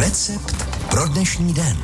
Recept pro dnešní den.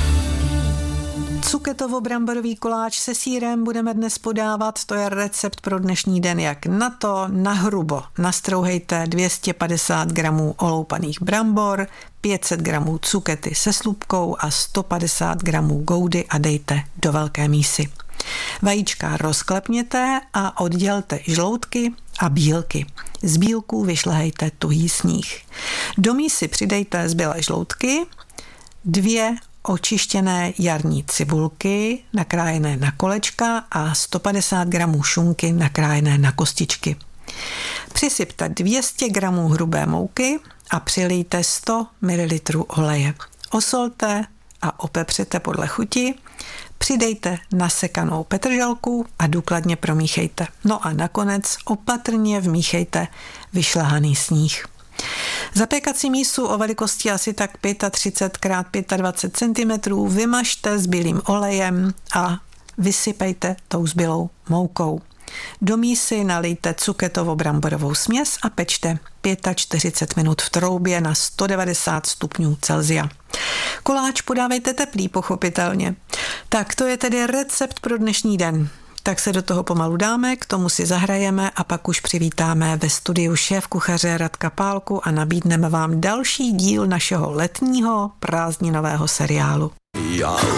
Cuketovo-bramborový koláč se sýrem budeme dnes podávat, to je recept pro dnešní den. Jak na to? Nahrubo nastrouhejte 250 gramů oloupaných brambor, 500 gramů cukety se slupkou a 150 gramů goudy a dejte do velké mísy. Vajíčka rozklepněte a oddělte žloutky a bílky. Z bílků vyšlehejte tuhý sníh. Do mísy přidejte zbylé žloutky, 2 očištěné jarní cibulky nakrájené na kolečka a 150 gramů šunky nakrájené na kostičky. Přisypte 200 gramů hrubé mouky a přilijte 100 ml oleje. Osolte a opepřete podle chuti. Přidejte nasekanou petrželku a důkladně promíchejte. No a nakonec opatrně vmíchejte vyšlehaný sníh. Zapékací mísu o velikosti asi tak 35 x 25 cm vymažte s bílým olejem a vysypejte tou zbylou moukou. Do mísy nalijte cuketovo-bramborovou směs a pečte 45 minut v troubě na 190 stupňů Celsia. Koláč podávejte teplý, pochopitelně. Tak to je tedy recept pro dnešní den. Tak se do toho pomalu dáme, k tomu si zahrajeme a pak už přivítáme ve studiu šéfkuchaře Radka Pálku a nabídneme vám další díl našeho letního prázdninového seriálu.